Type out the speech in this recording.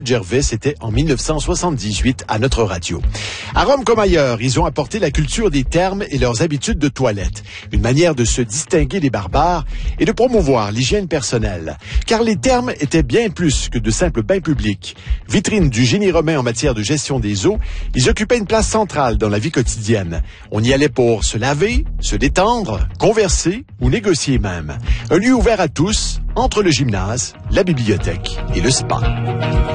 Gervais, c'était en 1978 à notre radio. À Rome comme ailleurs, ils ont apporté la culture des thermes et leurs habitudes de toilette. Une manière de se distinguer des barbares et de promouvoir l'hygiène personnelle. Car les thermes étaient bien plus que de simples bains publics. Vitrine du génie romain en matière de gestion des eaux, ils occupaient une place centrale dans la vie quotidienne. On y allait pour se laver, se détendre, converser ou négocier même. Un lieu ouvert à tous, entre le gymnase, la bibliothèque et le spa.